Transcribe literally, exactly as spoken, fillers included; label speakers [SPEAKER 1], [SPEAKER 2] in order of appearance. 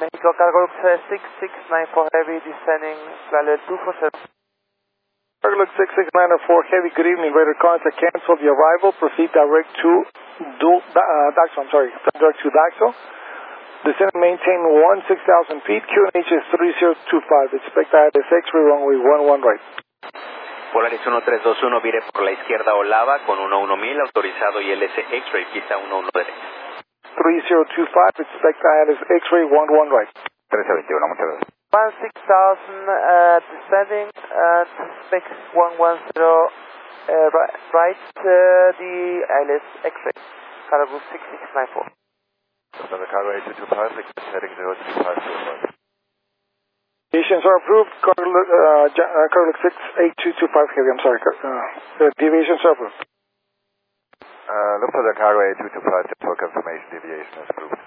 [SPEAKER 1] Mexico Cargo six six nine four Heavy descending flight two four zero.
[SPEAKER 2] Cargo six six nine four Heavy, good evening. Radar contact, cancel the arrival. Proceed direct to Dul uh, Daxo, I'm sorry, direct to Daxo. Descend and maintain one six thousand feet. Q N H is three zero two five. Expect I L S X-ray runway one one right.
[SPEAKER 3] Polaris uno tres dos uno, vire por la izquierda Olava con uno uno mil, autorizado I L S X-ray, pista uno uno derecha.
[SPEAKER 2] three zero two five, expect I L S X-ray one one right.
[SPEAKER 4] trece veintiuno, muchas gracias.
[SPEAKER 1] one six thousand uh, descending, uh, expect one one zero uh, right, right uh, the I L S X-ray, Cargo six six nine four.
[SPEAKER 4] Lufthansa Cargo eight two two five, heading zero three five two five.
[SPEAKER 2] Deviations are approved. Cargo, uh, uh, Cargo six eight two two five Heavy, I'm sorry. Uh, the deviations are approved.
[SPEAKER 4] Uh, Lufthansa Cargo eight two two five, for confirmation, deviation is approved.